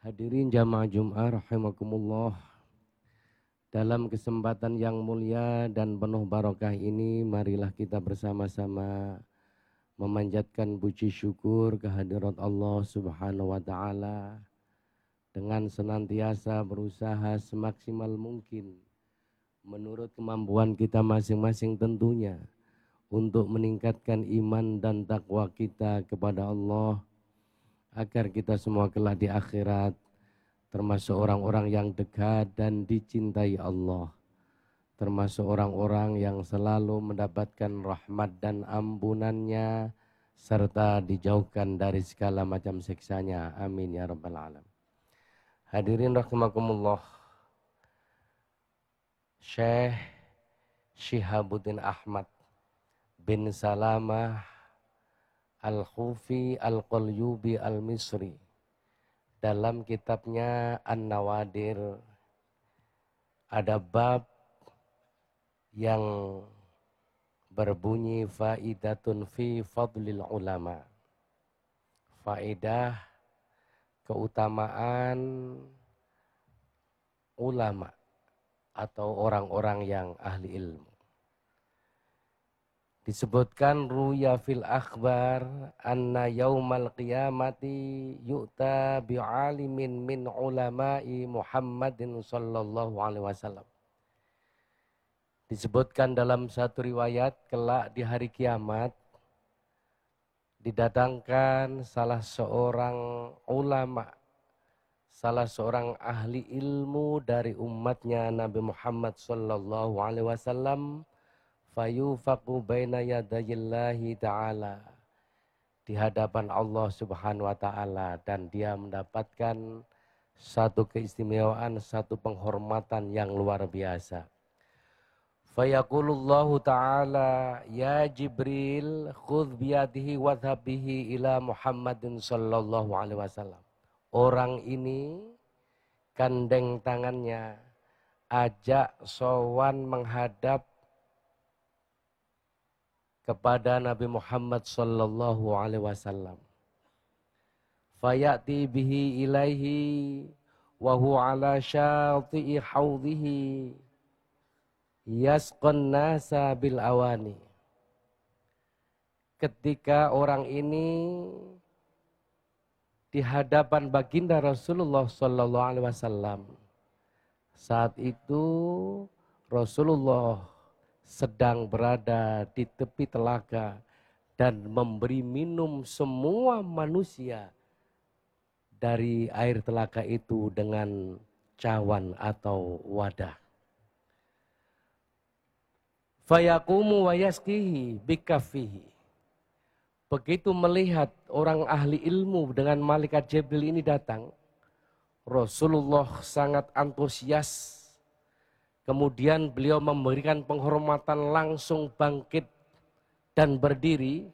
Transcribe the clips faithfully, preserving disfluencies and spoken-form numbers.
Hadirin jamaah Jum'ah rahimakumullah. Dalam kesempatan yang mulia dan penuh barokah ini, marilah kita bersama-sama memanjatkan puji syukur kehadirat Allah Subhanahu wa taala dengan senantiasa berusaha semaksimal mungkin menurut kemampuan kita masing-masing tentunya untuk meningkatkan iman dan takwa kita kepada Allah, agar kita semua kelak di akhirat termasuk orang-orang yang dekat dan dicintai Allah, termasuk orang-orang yang selalu mendapatkan rahmat dan ampunannya serta dijauhkan dari segala macam siksanya. Amin ya rabbal alamin. Hadirin rahimakumullah, Syekh Syihabuddin Ahmad bin Salamah Al-Khufi Al-Qalyubi Al-Misri dalam kitabnya An-Nawadir ada bab yang berbunyi faidatun fi fadlil ulama. Faedah keutamaan ulama atau orang-orang yang ahli ilmu. Disebutkan ruya fil akhbar anna yaumal qiyamati yu'ta bi'alimin min ulama'i Muhammadin sallallahu alaihi wasallam. Disebutkan dalam satu riwayat kelak di hari kiamat didatangkan salah seorang ulama, salah seorang ahli ilmu dari umatnya Nabi Muhammad sallallahu alaihi wasallam, fayufaqu baina yadayillahi ta'ala, di hadapan Allah Subhanahu wa taala, dan dia mendapatkan satu keistimewaan, satu penghormatan yang luar biasa. Fayaqulullahu ta'ala ya Jibril khudh biyadihi wadhhab bihi ila Muhammadin sallallahu alaihi wasallam. Orang ini gandeng tangannya, ajak sowan menghadap kepada Nabi Muhammad sallallahu alaihi wasallam. Fayati bihi ilaihi wa huwa ala syati'i haudhihi yasqan nasa bil awani. Ketika orang ini di hadapan baginda Rasulullah sallallahu alaihi wasallam, saat itu Rasulullah sedang berada di tepi telaga dan memberi minum semua manusia dari air telaga itu dengan cawan atau wadah. Fayaqumu wa yasqihi bikaffihi. Begitu melihat orang ahli ilmu dengan malaikat Jibril ini datang, Rasulullah sangat antusias. Kemudian beliau memberikan penghormatan, langsung bangkit dan berdiri.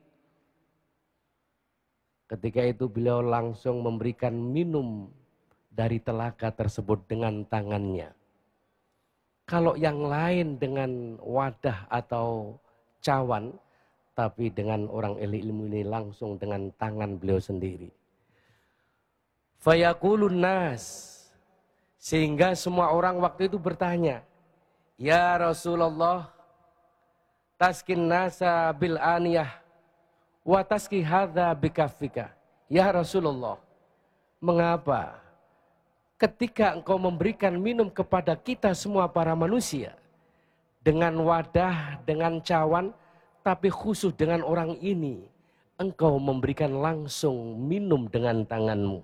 Ketika itu beliau langsung memberikan minum dari telaga tersebut dengan tangannya. Kalau yang lain dengan wadah atau cawan, tapi dengan orang ahli ilmu ini langsung dengan tangan beliau sendiri. Fayaqulun nas, sehingga semua orang waktu itu bertanya, ya Rasulullah, taskin nasa bil aniyah wa taski hadza bikaffika. Ya Rasulullah, mengapa ketika engkau memberikan minum kepada kita semua para manusia dengan wadah, dengan cawan, tapi khusus dengan orang ini engkau memberikan langsung minum dengan tanganmu?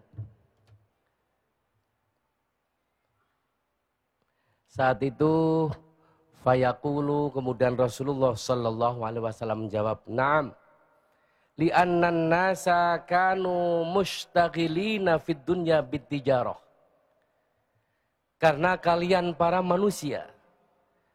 Saat itu fayaqulu, kemudian Rasulullah sallallahu alaihi wasallam menjawab, "Na'am. Li'annan nasa kanu mushtaghilina fid dunya bitijarah." Karena kalian para manusia